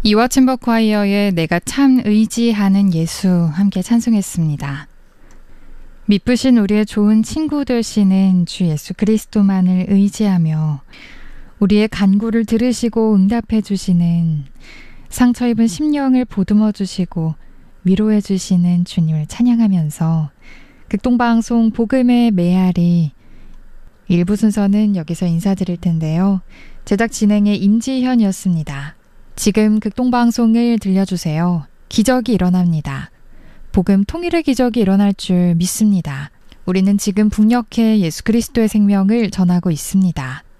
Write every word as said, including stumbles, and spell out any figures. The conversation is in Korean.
이와 챔버 콰이어의 내가 참 의지하는 예수 함께 찬송했습니다. 미쁘신 우리의 좋은 친구 되시는 주 예수 그리스도만을 의지하며 우리의 간구를 들으시고 응답해 주시는 상처 입은 심령을 보듬어 주시고 위로해 주시는 주님을 찬양하면서 극동방송 복음의 메아리 일부 순서는 여기서 인사드릴 텐데요. 제작 진행의 임지현이었습니다. 지금 극동방송을 들려주세요. 기적이 일어납니다. 복음 통일의 기적이 일어날 줄 믿습니다. 우리는 지금 북녘에 예수 그리스도의 생명을 전하고 있습니다.